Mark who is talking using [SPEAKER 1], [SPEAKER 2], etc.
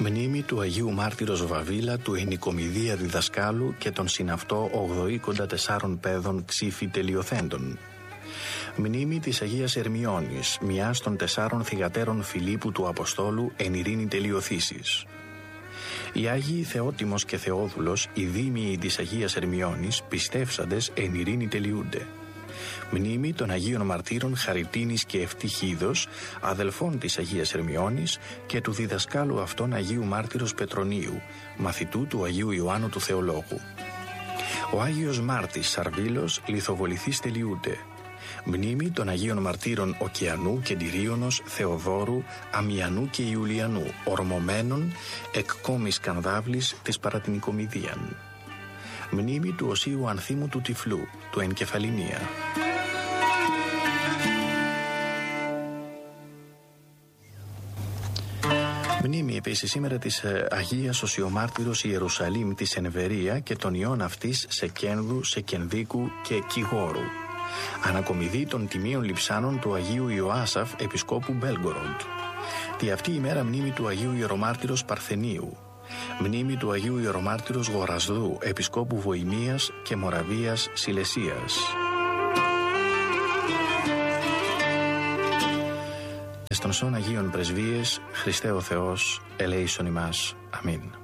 [SPEAKER 1] Μνήμη του Αγίου Μάρτυρος Βαβίλα, του Ενικομηδία διδασκάλου και των συναυτό 84 παιδών ξύφη τελειοθέντων. Μνήμη της Αγίας Ερμιώνης, μιας των 4 θυγατέρων Φιλίππου του Αποστόλου, εν ειρήνη τελειοθήσεις. Οι Άγιοι Θεότιμος και Θεόδουλος, οι δήμιοι της Αγίας Ερμιώνης, πιστεύσαντες εν ειρήνη τελειούνται. Μνήμη των Αγίων Μαρτύρων Χαριτίνης και Ευτυχίδος, αδελφών της Αγίας Ερμιώνης, και του διδασκάλου αυτών Αγίου Μάρτυρος Πετρονίου, μαθητού του Αγίου Ιωάννου του Θεολόγου. Ο Άγιος Μάρτης Σαρβίλος, λιθοβοληθής τελειούνται. Μνήμη των Αγίων Μαρτύρων Οκεανού και Ντυρίωνος, Θεοδόρου, Αμιανού και Ιουλιανού, ορμωμένων εκ κόμης Κανδάβλης της παρά την Οικομηδίαν. Μνήμη του Οσίου Ανθίμου του Τυφλού, του Ενκεφαλινία. Μνήμη επίσης σήμερα της Αγίας Οσιομάρτυρος Ιερουσαλήμ της Ενβερία και των ιών αυτής Σεκένδου, Σεκενδίκου και Κιγόρου. Ανακομιδή των τιμίων λειψάνων του Αγίου Ιωάσαφ Επισκόπου Μπέλγκοροντ. Τη αυτή ημέρα μνήμη του Αγίου Ιερομάρτυρος Παρθενίου. Μνήμη του Αγίου Ιερομάρτυρος Γορασδού Επισκόπου Βοημίας και Μοραβίας Σιλεσίας. Στον σών Αγίων Πρεσβείες, Χριστέ ο Θεός, ελέησον ημάς. Αμήν.